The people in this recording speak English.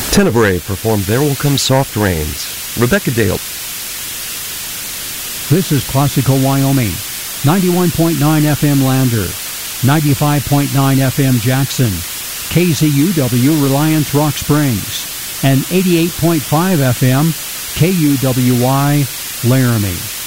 Tenebrae performed There Will Come Soft Rains. Rebecca Dale. This is Classical Wyoming. 91.9 FM Lander, 95.9 FM Jackson, KZUW Reliance Rock Springs, and 88.5 FM KUWY Laramie.